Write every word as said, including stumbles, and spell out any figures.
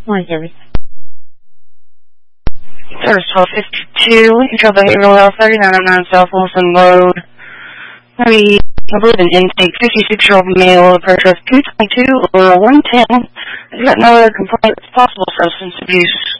Morning, service. Service twelve fifty-two, Control Behavioral Health, thirty-nine oh nine South Wilson Road. Maybe, I believe an intake, fifty-six-year-old male, approach of two twenty-two or one ten. He's got no other complaints, possible substance abuse.